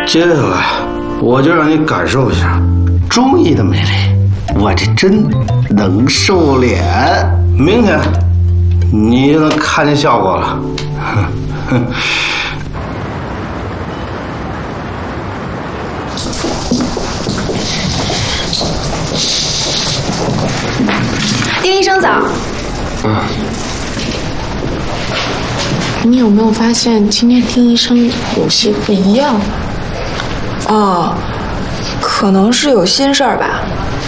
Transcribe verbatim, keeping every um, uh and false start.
接下来我就让你感受一下中医的魅力，我这真能瘦脸。明天你就能看见效果了。 丁医生早。 嗯。 你有没有发现今天丁医生有些不一样？ 哦，可能是有心事儿吧。